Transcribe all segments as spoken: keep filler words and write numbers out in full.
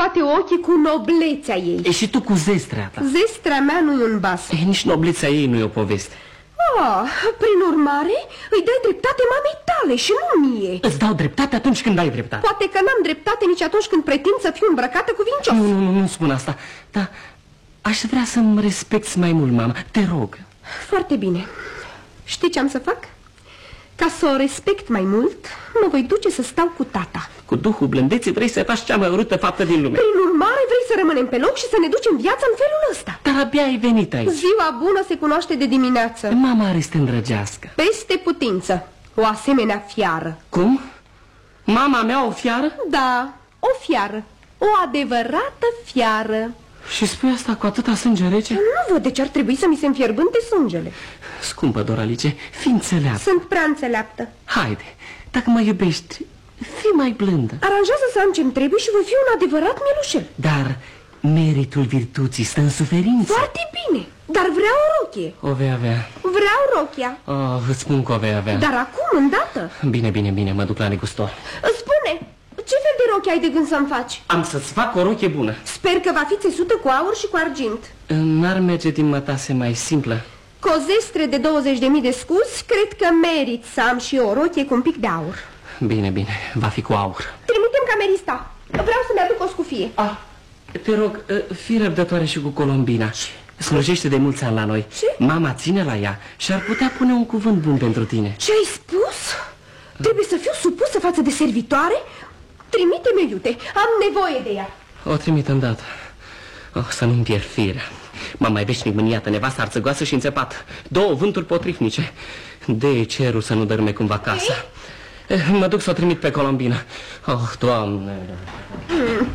scoate ochii cu noblețea ei. E, și tu cu zestrea ta. Zestrea mea nu e un bas. E, nici noblețea ei nu e o poveste. Ah, prin urmare, îi dai dreptate mamei tale și nu mie. Îți dau dreptate atunci când ai dreptate. Poate că n-am dreptate nici atunci când pretind să fiu îmbrăcată cu vincios. Nu, nu, nu, nu spun asta. Dar aș vrea să-mi respecti mai mult, mama. Te rog. Foarte bine. Știi ce am să fac? Ca să o respect mai mult, mă voi duce să stau cu tata. Cu duhul blândeții vrei să faci cea mai urâtă faptă din lume. Prin urmare, vrei să rămânem pe loc și să ne ducem viața în felul ăsta. Dar abia ai venit aici. Ziua bună se cunoaște de dimineață. Mama are să te îndrăgească. Peste putință. O asemenea fiară. Cum? Mama mea o fiară? Da, o fiară. O adevărată fiară. Și spui asta cu atâta sânge rece? Nu văd de ce ar trebui să mi se înfierbânte sângele. Scumpă Doralice, fii înțeleaptă. Sunt prea înțeleaptă. Haide, dacă mă iubești, fii mai blândă. Aranjează să am ce-mi trebuie și voi fi un adevărat mielușel. Dar meritul virtuții stă în suferință. Foarte bine, dar vreau o rochie. O vei avea. Vreau rochia. Oh, îți spun că o vei avea. Dar acum, îndată. Bine, bine, bine, mă duc la negustor. Spune, ce fel de rochie ai de gând să-mi faci? Am să-ți fac o rochie bună. Sper că va fi țesută cu aur și cu argint. N-ar merge din mătase mai simplă? Cu o zestre de douăzeci de mii de scuzi, cred că merit să am și eu o rochie cu un pic de aur. Bine, bine, va fi cu aur. Trimitem camerista. Vreau să-mi aduc o scufie. Ah, te rog, fii răbdătoare și cu Colombina. Slujește de mulți ani la noi. Ce? Mama ține la ea și ar putea pune un cuvânt bun pentru tine. Ce ai spus? Trebuie să fiu supusă față de servitoare? Trimite-mi, iute, am nevoie de ea. O trimit îndată. Oh, să nu-mi pierd firea. Mama e veșnic mâniată, nevasta arțăgoasă și înțepată. Două vânturi potrivnice. De cerul să nu dărâme cumva casa. Eh, mă duc să o trimit pe Colombina. Oh, Doamne. Hmm.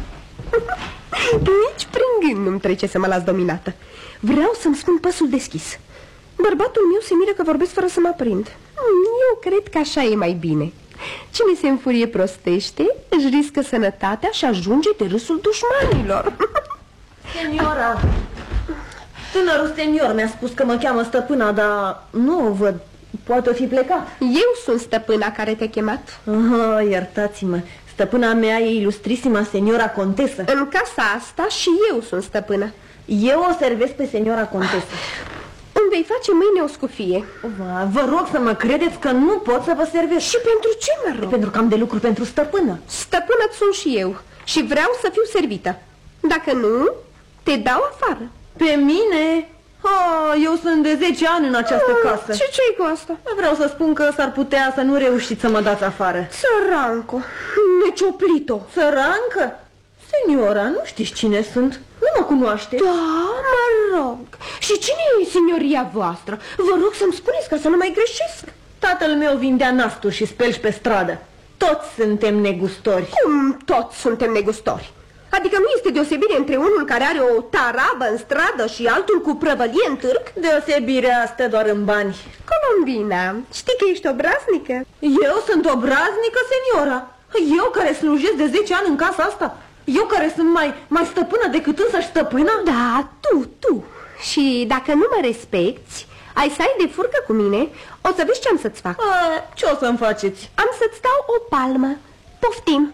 Nici prin gând nu-mi trece să mă las dominată. Vreau să-mi spun păsul deschis. Bărbatul meu se miră că vorbesc fără să mă aprind. Eu cred că așa e mai bine. Cine se înfurie prostește, își riscă sănătatea și ajunge de râsul dușmanilor. Seniora, tânărul senior mi-a spus că mă cheamă stăpâna, dar nu o văd. Poate o fi plecat. Eu sunt stăpâna care te-a chemat. Oh, iertați-mă. Stăpâna mea e ilustrisima seniora contesă. În casa asta și eu sunt stăpână. Eu o servesc pe seniora contesă. Îmi vei face mâine o scufie. Va, vă rog să mă credeți că nu pot să vă servesc. Și pentru ce mă rog? Pentru că am de lucru pentru stăpână. Stăpână sunt și eu și vreau să fiu servită. Dacă nu, te dau afară. Pe mine? Oh, eu sunt de zece ani în această ah, casă. Și ce-i cu asta? Vreau să spun că s-ar putea să nu reușiți să mă dați afară. Săranco, necioplito. Sărancă? Seniora, nu știți cine sunt? Nu mă cunoaște. Da, mă rog. Și cine e signoria voastră? Vă rog să-mi spuneți ca să nu mai greșesc. Tatăl meu vindea nasturi și spelși pe stradă. Toți suntem negustori. Cum toți suntem negustori? Adică nu este deosebire între unul care are o tarabă în stradă și altul cu prăvălie în târg? Deosebirea stă doar în bani. Colombina, știi că ești obraznică? Eu sunt obraznică, seniora? Eu care slujesc de zece ani în casa asta? Eu care sunt mai, mai stăpână decât însăși stăpâna? Da, tu, tu. Și dacă nu mă respecti, ai să ai de furcă cu mine, o să vezi ce am să-ți fac. A, ce o să-mi faceți? Am să-ți dau o palmă. Poftim.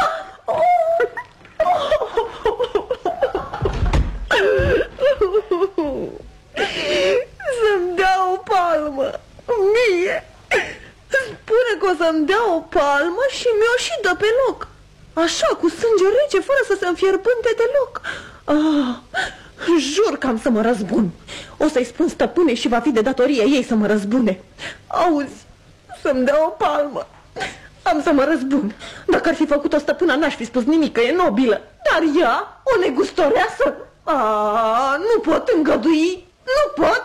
Să-mi dea o palmă. Mie. Spune că o să-mi dea o palmă și mi-o și dă pe loc. Așa, cu sânge rece, fără să se înfierbânte deloc. Ah, jur că am să mă răzbun. O să-i spun stăpâne și va fi de datorie ei să mă răzbune. Auzi, să-mi dea o palmă. Am să mă răzbun. Dacă ar fi făcut-o stăpâna, n-aș fi spus nimic, că e nobilă. Dar ea, o negustoreasă? Ah, nu pot îngădui, nu pot.